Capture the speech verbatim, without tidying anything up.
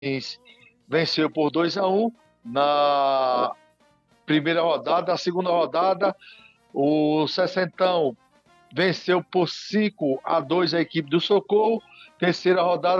venceu por dois a um na primeira rodada. A segunda rodada, o Sessentão venceu por cinco a dois a equipe do Socorro. Terceira rodada,